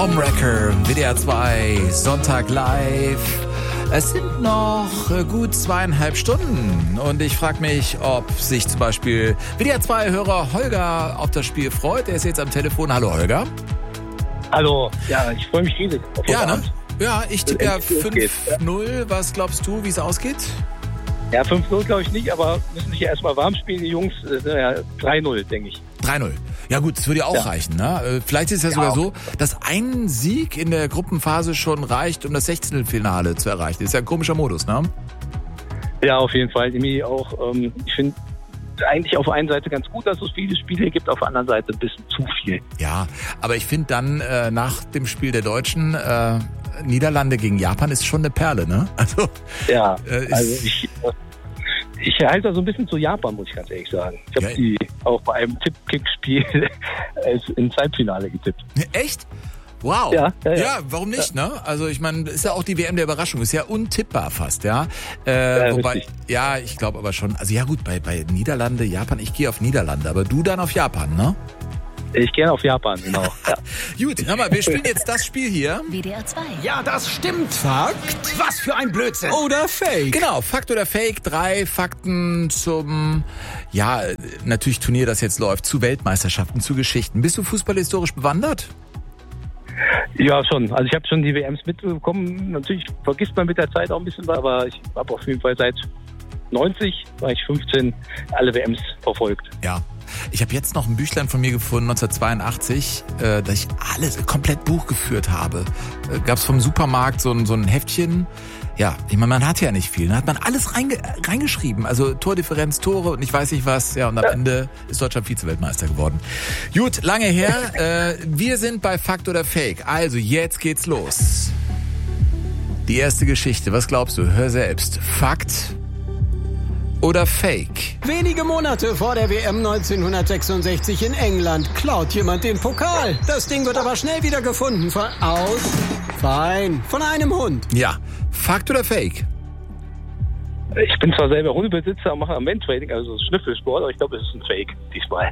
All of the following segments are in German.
Baumwrecker, WDR 2, Sonntag live. Es sind noch gut 2,5 Stunden und ich frage mich, ob sich zum Beispiel WDR 2-Hörer Holger auf das Spiel freut. Er ist jetzt am Telefon. Hallo Holger. Hallo, ja, ich freue mich riesig. Ja, ne? Ja, ich tippe ja 5-0. Was glaubst du, wie es ausgeht? Ja, 5-0 glaube ich nicht, aber müssen sich ja erstmal warm spielen, die Jungs. Ja, 3-0, denke ich. 3-0. Ja gut, das würde ja auch reichen. Ne? Vielleicht ist es ja sogar so, dass ein Sieg in der Gruppenphase schon reicht, um das 16. zu erreichen. Das ist ja ein komischer Modus, ne? Ja, auf jeden Fall. Irgendwie auch, ich finde eigentlich auf der einen Seite ganz gut, dass es viele Spiele gibt, auf der anderen Seite ein bisschen zu viel. Ja, aber ich finde dann nach dem Spiel der Deutschen Niederlande gegen Japan ist schon eine Perle, ne? Also, ja, also ich halte da so ein bisschen zu Japan, muss ich ganz ehrlich sagen. Ich habe die auch bei einem Tipp-Kick-Spiel ins Halbfinale getippt. Echt? Wow. Ja, warum nicht, ne? Also ich meine, ist ja auch die WM der Überraschung, ist ja untippbar fast, ja. Wobei, richtig. Ja, ich glaube aber schon, also ja gut, bei Niederlande, Japan, ich gehe auf Niederlande, aber du dann auf Japan, ne? Ich gehe auf Japan, genau. Ja. Gut, hör mal, wir spielen jetzt das Spiel hier. WDR 2. Ja, das stimmt. Fakt? Was für ein Blödsinn. Oder Fake. Genau, Fakt oder Fake. 3 Fakten zum, ja, natürlich Turnier, das jetzt läuft, zu Weltmeisterschaften, zu Geschichten. Bist du fußballhistorisch bewandert? Ja, schon. Also ich habe schon die WMs mitbekommen. Natürlich vergisst man mit der Zeit auch ein bisschen was, aber ich habe auf jeden Fall seit 90, war ich 15, alle WMs verfolgt. Ja. Ich habe jetzt noch ein Büchlein von mir gefunden, 1982, das ich alles komplett Buch geführt habe. Gab es vom Supermarkt so ein Heftchen. Ja, ich meine, man hat ja nicht viel. Da hat man alles reingeschrieben. Also Tordifferenz, Tore und ich weiß nicht was. Ja, und am Ende ist Deutschland Vize-Weltmeister geworden. Gut, lange her. Wir sind bei Fakt oder Fake. Also jetzt geht's los. Die erste Geschichte. Was glaubst du? Hör selbst. Fakt oder Fake? Wenige Monate vor der WM 1966 in England klaut jemand den Pokal. Das Ding wird aber schnell wieder gefunden von einem Hund. Ja, Fakt oder Fake? Ich bin zwar selber Hundebesitzer und mache Amendtrading, also Schnüffelsport, aber ich glaube, es ist ein Fake diesmal.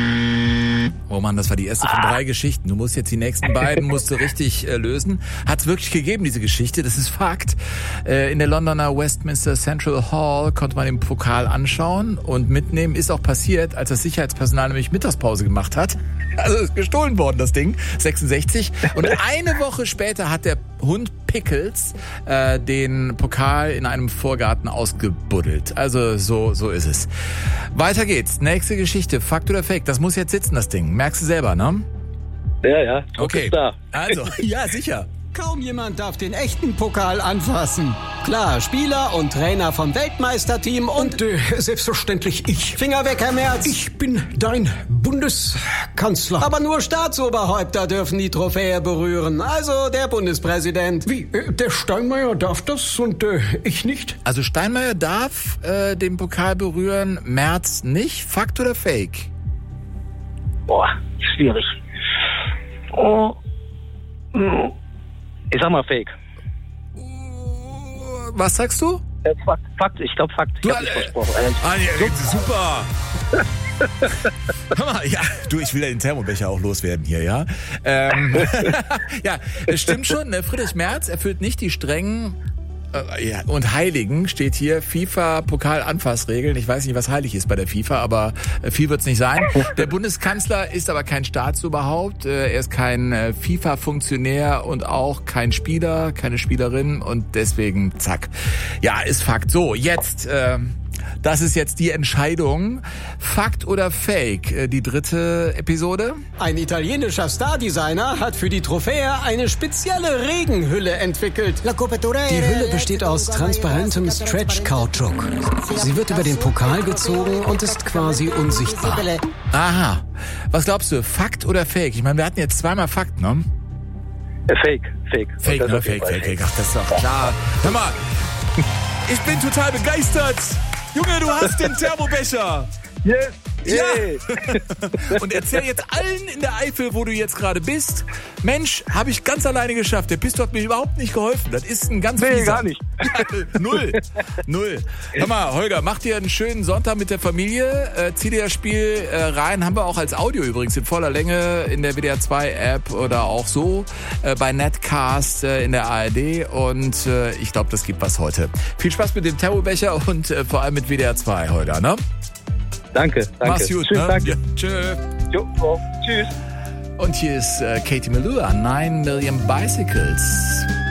Oh Mann, das war die erste von 3 Geschichten. Du musst jetzt die nächsten beiden richtig lösen. Hat es wirklich gegeben, diese Geschichte. Das ist Fakt. In der Londoner Westminster Central Hall konnte man den Pokal anschauen und mitnehmen. Ist auch passiert, als das Sicherheitspersonal nämlich Mittagspause gemacht hat. Also ist gestohlen worden, das Ding. 66. Und eine Woche später hat der Hund Pickles den Pokal in einem Vorgarten ausgebuddelt. Also so ist es. Weiter geht's. Nächste Geschichte. Fakt oder Fake? Das muss jetzt sitzen, das Ding. Merkst du selber, ne? Ja. Okay. Da. Also, ja, sicher. Kaum jemand darf den echten Pokal anfassen. Klar, Spieler und Trainer vom Weltmeisterteam und selbstverständlich ich. Finger weg, Herr Merz. Ich bin dein Bundeskanzler. Aber nur Staatsoberhäupter dürfen die Trophäe berühren. Also der Bundespräsident. Wie, der Steinmeier darf das und ich nicht? Also Steinmeier darf den Pokal berühren, Merz nicht. Fakt oder Fake? Boah, schwierig. Ich sag mal Fake. Was sagst du? Fakt, ich glaube Fakt. Ich hab nicht versprochen. Super. Hör mal, ja, ich will ja den Thermobecher auch loswerden hier, ja. Ja, es stimmt schon, ne? Friedrich Merz erfüllt nicht die strengen und Heiligen, steht hier, FIFA-Pokal-Anfassregeln. Ich weiß nicht, was heilig ist bei der FIFA, aber viel wird's nicht sein. Der Bundeskanzler ist aber kein Staatsoberhaupt. Er ist kein FIFA-Funktionär und auch kein Spieler, keine Spielerin und deswegen, zack. Ja, ist Fakt. So, jetzt, das ist jetzt die Entscheidung. Fakt oder Fake? Die 3. Episode. Ein italienischer Stardesigner hat für die Trophäe eine spezielle Regenhülle entwickelt. Die Hülle besteht aus transparentem Stretch-Kautschuk. Sie wird über den Pokal gezogen und ist quasi unsichtbar. Aha. Was glaubst du? Fakt oder Fake? Ich meine, wir hatten jetzt zweimal Fakt, ne? Fake. Fake. Ach, das ist doch klar. Hör mal, ich bin total begeistert. Junge, du hast den Thermobecher. Yes. Hey. Ja. Und erzähl jetzt allen in der Eifel, wo du jetzt gerade bist. Mensch, habe ich ganz alleine geschafft. Der Pisto hat mir überhaupt nicht geholfen. Das ist ein ganz Nee, fieser. gar nicht. Null. Hör mal, Holger, mach dir einen schönen Sonntag mit der Familie. Zieh dir das Spiel rein. Haben wir auch als Audio übrigens in voller Länge in der WDR 2 App oder auch so bei Netcast in der ARD. Und ich glaube, das gibt was heute. Viel Spaß mit dem Terrorbecher und vor allem mit WDR 2, Holger, ne? Danke. Mach's gut, Schönen ne? Tag. Ja, tschö. Jo, tschüss. Und hier ist Katie Melua, 9 Million Bicycles.